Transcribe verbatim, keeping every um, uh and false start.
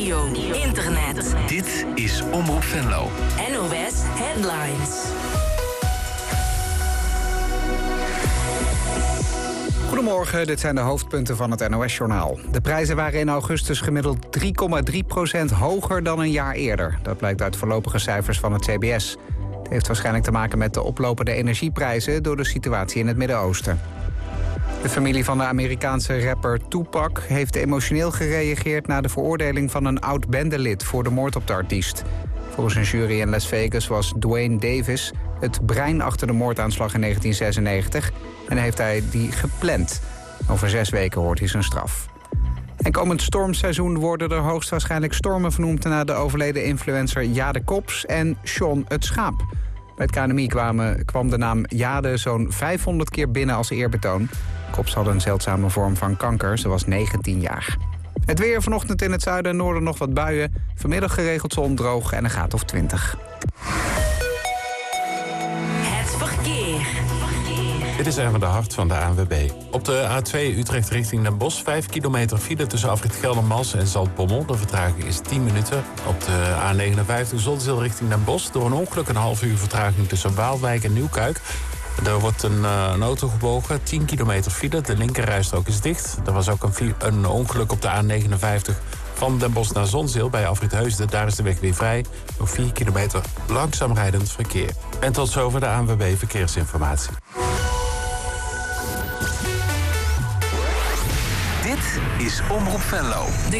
radio, internet. Dit is Omroep Venlo. N O S Headlines. Goedemorgen, dit zijn de hoofdpunten van het N O S-journaal. De prijzen waren in augustus gemiddeld drie komma drie procent hoger dan een jaar eerder. Dat blijkt uit voorlopige cijfers van het C B S. Het heeft waarschijnlijk te maken met de oplopende energieprijzen door de situatie in het Midden-Oosten. De familie van de Amerikaanse rapper Tupac heeft emotioneel gereageerd na de veroordeling van een oud-bendelid voor de moord op de artiest. Volgens een jury in Las Vegas was Dwayne Davis het brein achter de moordaanslag in negentien zesennegentig en heeft hij die gepland. Over zes weken hoort hij zijn straf. En komend stormseizoen worden er hoogstwaarschijnlijk stormen vernoemd naar de overleden influencer Jade Kops en Sean het Schaap. Bij het K N M I kwamen, kwam de naam Jade zo'n vijfhonderd keer binnen als eerbetoon. Kops had een zeldzame vorm van kanker, ze was negentien jaar. Het weer vanochtend in het zuiden en noorden nog wat buien. Vanmiddag geregeld zon, droog en een graad of twintig. Het verkeer. Dit is Erwin de Hart van de A N W B. Op de A twee Utrecht richting Den Bosch, vijf kilometer file tussen afrit Geldermalsen en Zaltbommel. De vertraging is tien minuten. Op de A negenenvijftig Zonzeel richting Den Bosch. Door een ongeluk een half uur vertraging tussen Waalwijk en Nieuwkuik. Er wordt een, uh, een auto gebogen, tien kilometer file. De linkerrijstrook is dicht. Er was ook een, een ongeluk op de A negenenvijftig van Den Bosch naar Zonzeel bij Afrit Heusden. Daar is de weg weer vrij. Nog vier kilometer langzaam rijdend verkeer. En tot zover de A N W B Verkeersinformatie. Dit is Omroep Venlo.